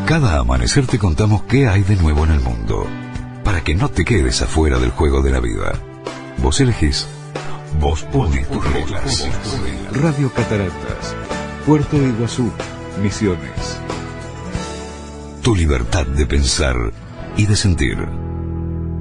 Cada amanecer te contamos qué hay de nuevo en el mundo, para que no te quedes afuera del juego de la vida. Vos elegís, vos pones tus reglas. Radio Cataratas, Puerto de Iguazú, Misiones. Tu libertad de pensar y de sentir.